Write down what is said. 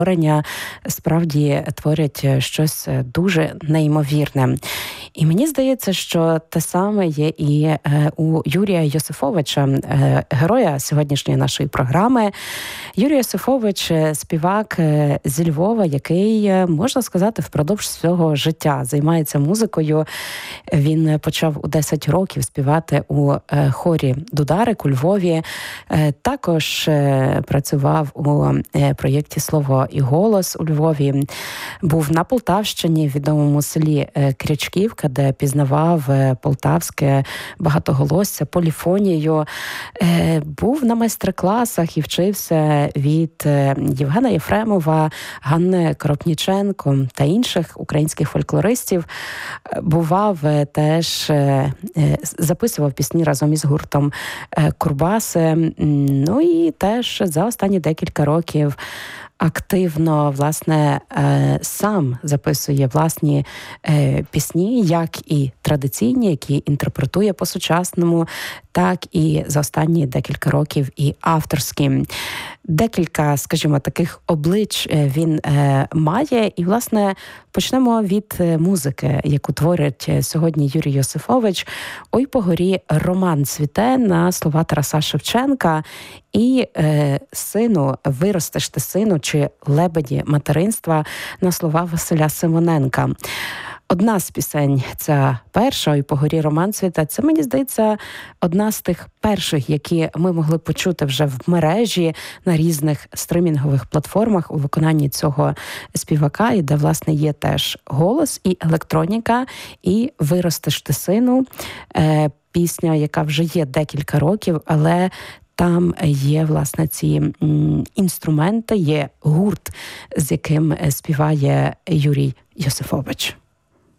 справді творять щось дуже неймовірне. І мені здається, що те саме є і у Юрія Йосифовича, героя сьогоднішньої нашої програми. Юрій Йосифович – співак зі Львова, який, можна сказати, впродовж свого життя займається музикою. Він почав у 10 років співати у хорі «Дударик» у Львові. Також працював у проєкті «Слово і голос» у Львові. Був на Полтавщині, в відомому селі Крячківка, де пізнавав полтавське багатоголосся, поліфонію. Був на майстер-класах і вчився від Євгена Єфремова, Ганни Коропніченко та інших українських фольклористів. Бував теж, записував пісні разом із гуртом Курбаси. Ну і теж за останні декілька років активно, власне, сам записує власні пісні, як і традиційні, які інтерпретує по-сучасному, так і за останні декілька років і авторські. Декілька, скажімо, таких облич він має. І, власне, почнемо від музики, яку творить сьогодні Юрій Йосифович. «Ой по горі роман цвіте» на слова Тараса Шевченка. І «Сину, виростеш ти, сину» чи «Лебеді материнства» на слова Василя Симоненка. Одна з пісень, ця перша, «Ой по горі роман цвіте», це, мені здається, одна з тих перших, які ми могли почути вже в мережі на різних стримінгових платформах у виконанні цього співака, і де, власне, є теж голос і електроніка, і «Виростеш ти, сину», пісня, яка вже є декілька років, але там є, власне, ці інструменти, є гурт, з яким співає Юрій Йосифович.